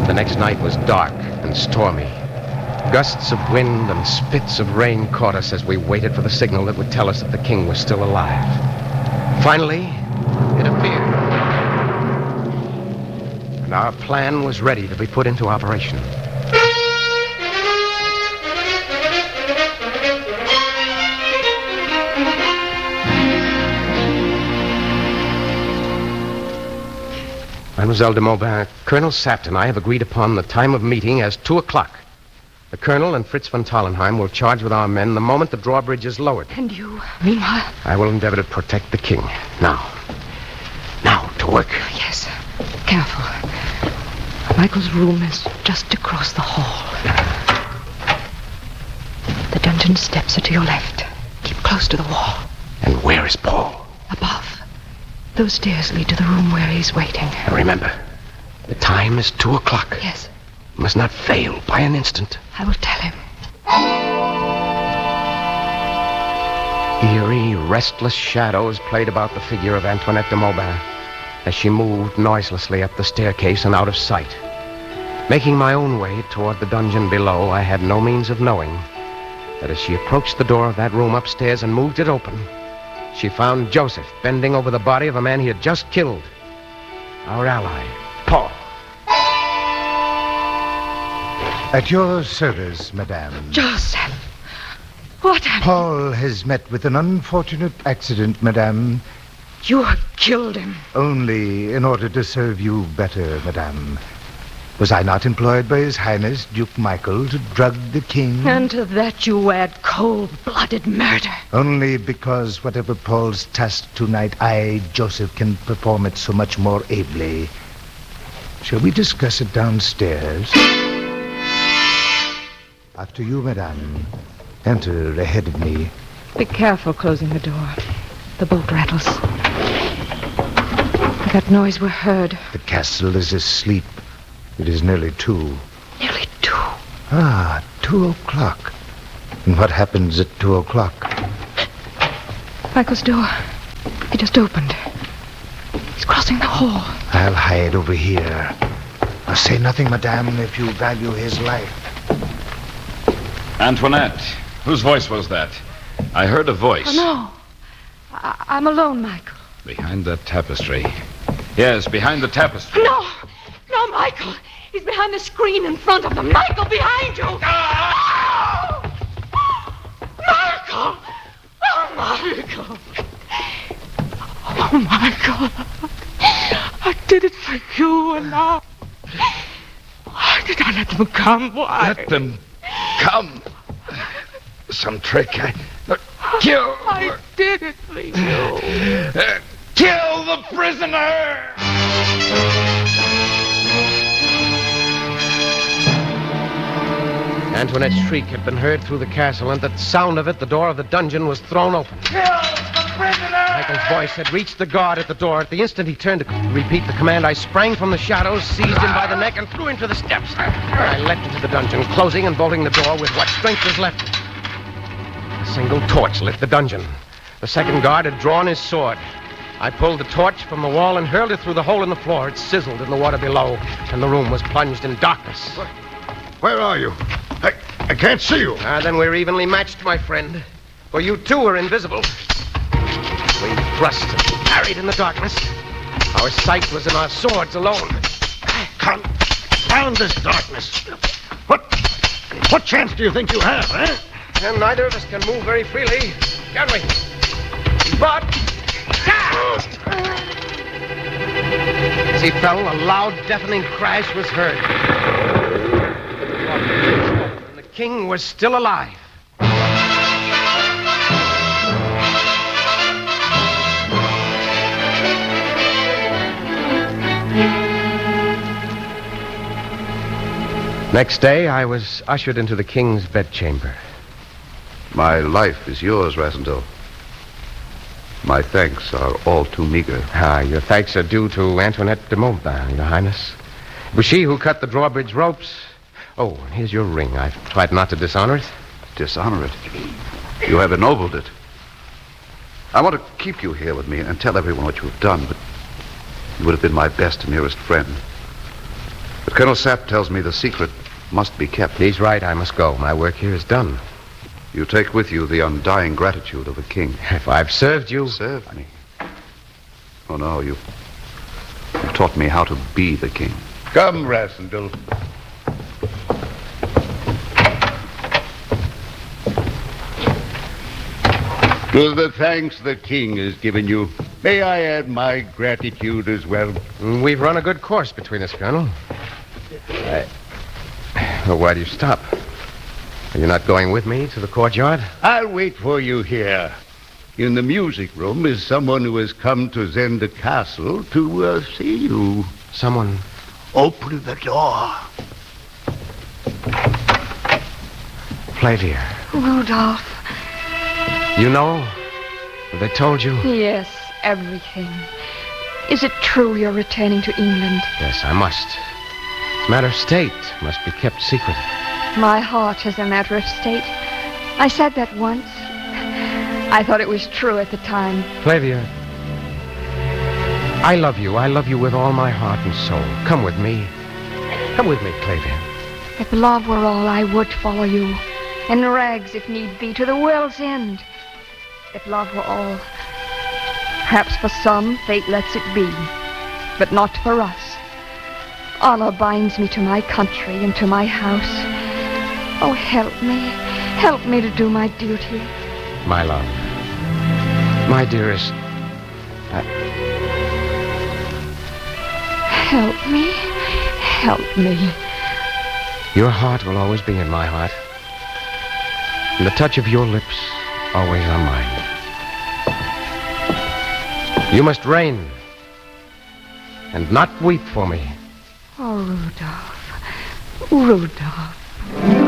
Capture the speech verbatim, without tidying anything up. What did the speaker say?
The next night was dark and stormy. Gusts of wind and spits of rain caught us as we waited for the signal that would tell us that the king was still alive. Finally, it appeared. And our plan was ready to be put into operation. Mademoiselle de Maubin, Colonel Sapt and I have agreed upon the time of meeting as two o'clock. The Colonel and Fritz von Tallenheim will charge with our men the moment the drawbridge is lowered. And you, meanwhile? I will endeavor to protect the king. Now. Now, to work. Yes. Careful. Michael's room is just across the hall. The dungeon steps are to your left. Keep close to the wall. And where is Paul? Above. Those stairs lead to the room where he's waiting. And remember, the time is two o'clock. Yes. You must not fail by an instant. I will tell him. Eerie, restless shadows played about the figure of Antoinette de Maubin as she moved noiselessly up the staircase and out of sight. Making my own way toward the dungeon below, I had no means of knowing that as she approached the door of that room upstairs and moved it open, she found Joseph bending over the body of a man he had just killed. Our ally, Paul. At your service, madame. Joseph! What happened? Paul has met with an unfortunate accident, madame. You have killed him. Only in order to serve you better, madame. Was I not employed by His Highness Duke Michael to drug the king? And to that you add cold-blooded murder. Only because whatever Paul's task tonight, I, Joseph, can perform it so much more ably. Shall we discuss it downstairs? After you, madame. Enter ahead of me. Be careful closing the door. The bolt rattles. That noise we heard. The castle is asleep. It is nearly two. Nearly two. Ah, two o'clock. And what happens at two o'clock? Michael's door. It just opened. He's crossing the hall. I'll hide over here. Now say nothing, madame, if you value his life. Antoinette, whose voice was that? I heard a voice. Oh, no. I- I'm alone, Michael. Behind that tapestry. Yes, behind the tapestry. No! No, Michael! He's behind the screen in front of them. Michael, behind you! Ah! Michael! Oh, Michael! Oh, Michael! I did it for you, and now... Why did I let them come? Why? Let them come. Some trick. I... Uh, kill... I did it for you. Uh, kill the prisoner! Antoinette's shriek had been heard through the castle, and at the sound of it, the door of the dungeon was thrown open. Kill the prisoner! Michael's voice had reached the guard at the door. At the instant he turned to repeat the command, I sprang from the shadows, seized him by the neck, and flew into the steps. I leapt into the dungeon, closing and bolting the door with what strength was left. A single torch lit the dungeon. The second guard had drawn his sword. I pulled the torch from the wall and hurled it through the hole in the floor. It sizzled in the water below, and the room was plunged in darkness. Where are you? I, I can't see you. Ah, then we're evenly matched, my friend. For you, too, are invisible. We thrust and parried in the darkness. Our sight was in our swords alone. Confound this darkness. What, what chance do you think you have, eh? And neither of us can move very freely, can we? But... As he fell, a loud, deafening crash was heard. And the king was still alive. Next day, I was ushered into the king's bedchamber. My life is yours, Rassendyll. My thanks are all too meager. Ah, your thanks are due to Antoinette de Maubin, Your Highness. It was she who cut the drawbridge ropes. Oh, and here's your ring. I've tried not to dishonor it. Dishonor it? You have ennobled it. I want to keep you here with me and tell everyone what you have done, but you would have been my best and nearest friend. But But Colonel Sapp tells me the secret must be kept. He's right. I must go. My work here is done. You take with you the undying gratitude of a king. If I've served you... Served me? Oh, no, you... You've taught me how to be the king. Come, Rassendyll. To the thanks the king has given you, may I add my gratitude as well? We've run a good course between us, Colonel. I... Well, why do you stop? Are you not going with me to the courtyard? I'll wait for you here. In the music room is someone who has come to Zenda Castle to uh, see you. Someone... Open the door. Flavia. Rudolph. You know? Have they told you? Yes, everything. Is it true you're returning to England? Yes, I must. It's a matter of state. Must be kept secret. My heart is a matter of state. I said that once. I thought it was true at the time. Flavia, I love you. I love you with all my heart and soul. Come with me. Come with me, Flavia. If love were all, I would follow you. In rags, if need be, to the world's end. If love were all, perhaps for some, fate lets it be. But not for us. Honor binds me to my country and to my house. Oh, help me. Help me to do my duty. My love. My dearest. I... Help me. Help me. Your heart will always be in my heart. And the touch of your lips always on mine. You must reign. And not weep for me. Oh, Rudolph. Rudolph.